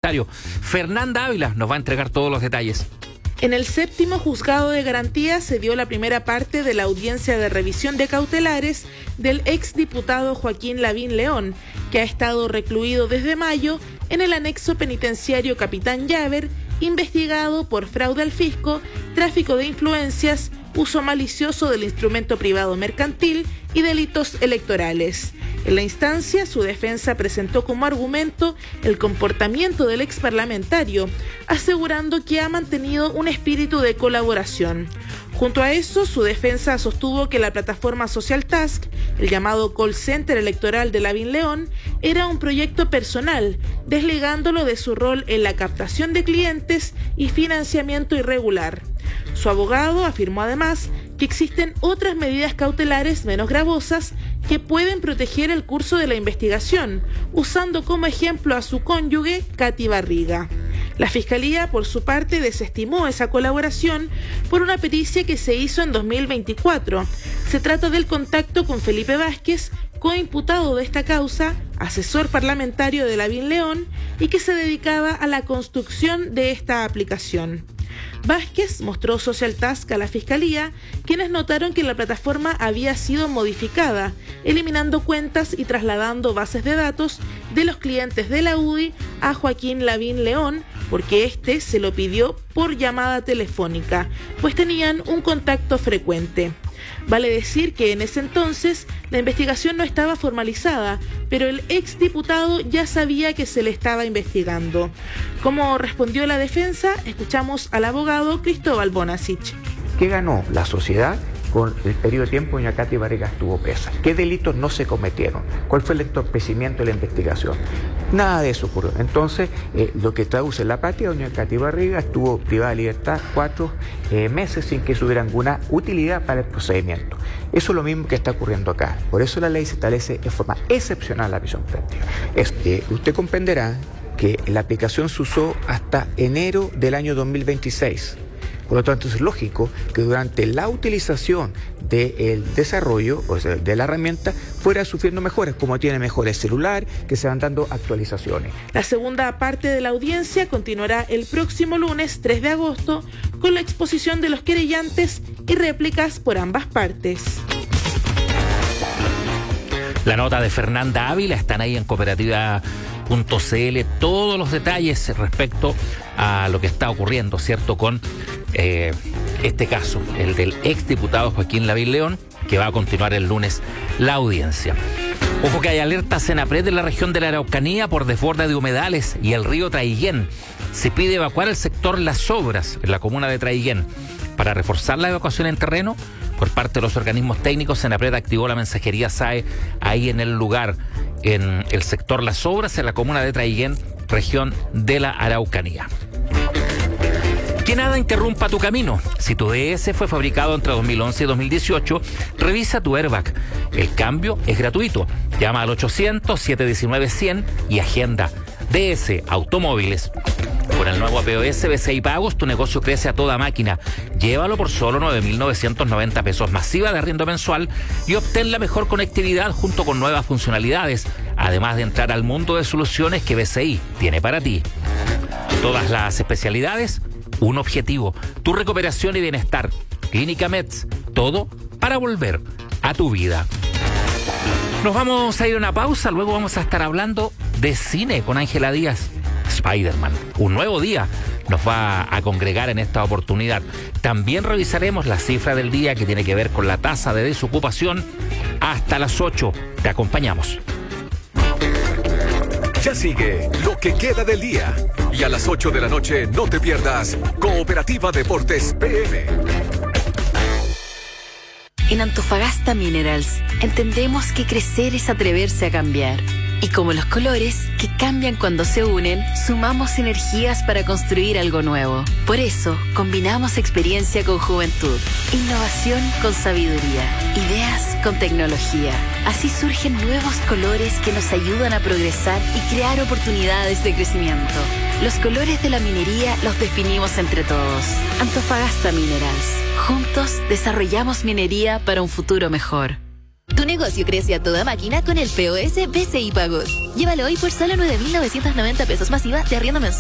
parlamentario. Fernanda Ávila nos va a entregar todos los detalles. En el 7º Juzgado de Garantía se dio la primera parte de la audiencia de revisión de cautelares del exdiputado Joaquín Lavín León, que ha estado recluido desde mayo en el anexo penitenciario Capitán Llaver, investigado por fraude al fisco, tráfico de influencias, uso malicioso del instrumento privado mercantil y delitos electorales. En la instancia, su defensa presentó como argumento el comportamiento del exparlamentario, asegurando que ha mantenido un espíritu de colaboración. Junto a eso, su defensa sostuvo que la plataforma Social Task, el llamado call center electoral de Lavín León, era un proyecto personal, desligándolo de su rol en la captación de clientes y financiamiento irregular. Su abogado afirmó además que existen otras medidas cautelares menos gravosas que pueden proteger el curso de la investigación, usando como ejemplo a su cónyuge, Katy Barriga. La Fiscalía, por su parte, desestimó esa colaboración por una pericia que se hizo en 2024. Se trata del contacto con Felipe Vázquez, coimputado de esta causa, asesor parlamentario de Lavín León y que se dedicaba a la construcción de esta aplicación. Vázquez mostró Social Task a la Fiscalía, quienes notaron que la plataforma había sido modificada, eliminando cuentas y trasladando bases de datos de los clientes de la UDI a Joaquín Lavín León, porque este se lo pidió por llamada telefónica, pues tenían un contacto frecuente. Vale decir que en ese entonces la investigación no estaba formalizada, pero el exdiputado ya sabía que se le estaba investigando. ¿Cómo respondió la defensa? Escuchamos al abogado Cristóbal Bonasich. ¿Qué ganó la sociedad con el periodo de tiempo en que Katy Barriga estuvo presa? ¿Qué delitos no se cometieron? ¿Cuál fue el entorpecimiento de la investigación? Nada de eso ocurrió. Entonces, lo que traduce la práctica, doña Katy Barriga estuvo privada de libertad 4 meses sin que tuviera alguna utilidad para el procedimiento. Eso es lo mismo que está ocurriendo acá. Por eso la ley se establece de forma excepcional la prisión preventiva. Usted comprenderá que la aplicación se usó hasta enero del año 2026. Por lo tanto, es lógico que durante la utilización del desarrollo, o sea, de la herramienta, fuera sufriendo mejoras, como tiene mejores celular, que se van dando actualizaciones. La segunda parte de la audiencia continuará el próximo lunes 3 de agosto con la exposición de los querellantes y réplicas por ambas partes. La nota de Fernanda Ávila están ahí en cooperativa.cl, todos los detalles respecto a lo que está ocurriendo, ¿cierto?, con este caso, el del exdiputado Joaquín Lavín León, que va a continuar el lunes la audiencia. Ojo que hay alerta Senapred en la región de la Araucanía por desborde de humedales y el río Traiguén. Se pide evacuar el sector Las Obras en la comuna de Traiguén. Para reforzar la evacuación en terreno, por parte de los organismos técnicos, Senapred activó la mensajería SAE ahí en el lugar, en el sector Las Obras, en la comuna de Traiguén, región de la Araucanía. Que nada interrumpa tu camino. Si tu DS fue fabricado entre 2011 y 2018, revisa tu airbag. El cambio es gratuito. Llama al 800-719-100 y agenda. DS Automóviles. Con el nuevo POS BCI Pagos, tu negocio crece a toda máquina. Llévalo por solo 9.990 pesos masiva de arriendo mensual y obtén la mejor conectividad junto con nuevas funcionalidades, además de entrar al mundo de soluciones que BCI tiene para ti. Todas las especialidades, un objetivo, tu recuperación y bienestar. Clínica Meds, todo para volver a tu vida. Nos vamos a ir a una pausa, luego vamos a estar hablando de cine con Ángela Díaz. Spider-Man, un nuevo día nos va a congregar en esta oportunidad. También revisaremos la cifra del día que tiene que ver con la tasa de desocupación hasta las 8. Te acompañamos. Ya sigue lo que queda del día. Y a las 8 de la noche no te pierdas Cooperativa Deportes PM. En Antofagasta Minerals entendemos que crecer es atreverse a cambiar. Y como los colores, que cambian cuando se unen, sumamos energías para construir algo nuevo. Por eso, combinamos experiencia con juventud, innovación con sabiduría, ideas con tecnología. Así surgen nuevos colores que nos ayudan a progresar y crear oportunidades de crecimiento. Los colores de la minería los definimos entre todos. Antofagasta Minerals. Juntos desarrollamos minería para un futuro mejor. Tu negocio crece a toda máquina con el POS BCI Pagos. Llévalo hoy por solo 9.990 pesos masiva de arriendo mensual.